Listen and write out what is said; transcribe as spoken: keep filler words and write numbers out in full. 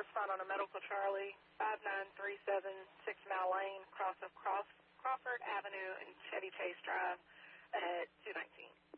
respond on a medical Charlie, five nine three seven Six Mile Lane, cross of Cross, Crawford Avenue and Chevy Chase Drive at two nineteen.